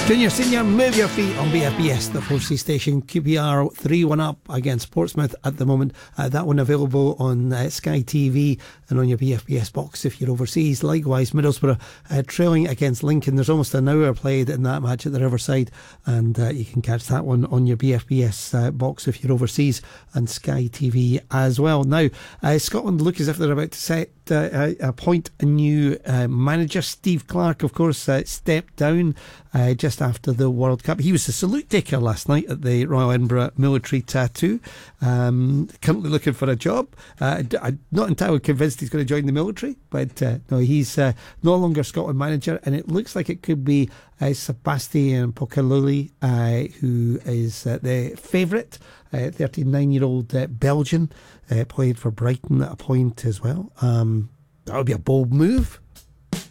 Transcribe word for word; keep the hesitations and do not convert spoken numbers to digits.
Junior Senior, move your feet on B F B S, the four C station. Q P R three one up against Portsmouth at the moment. Uh, that one available on uh, Sky T V and on your B F B S box if you're overseas. Likewise, Middlesbrough uh, trailing against Lincoln. There's almost an hour played in that match at the Riverside, and uh, you can catch that one on your B F B S uh, box if you're overseas, and Sky T V as well. Now, uh, Scotland look as if they're about to set uh, appoint a new uh, manager. Steve Clarke, of course, uh, stepped down Uh, just after the World Cup. He was the salute taker last night at the Royal Edinburgh Military Tattoo. Um, currently looking for a job. Uh, I'm not entirely convinced he's going to join the military, but uh, no, he's uh, no longer Scotland manager, and it looks like it could be uh, Sebastian Pokeluli, uh, who is uh, the favourite. Uh, thirty-nine-year-old uh, Belgian, uh, played for Brighton at a point as well. Um, that would be a bold move.